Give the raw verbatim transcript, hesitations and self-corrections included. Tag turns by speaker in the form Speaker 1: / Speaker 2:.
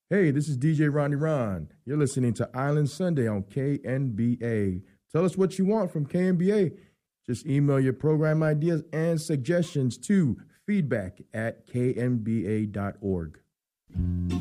Speaker 1: Hey, this is D J Ronnie Ron. You're listening to Island Sunday on K N B A. Tell us what you want from K N B A. Just email your program ideas and suggestions to feedback at k n b a dot org.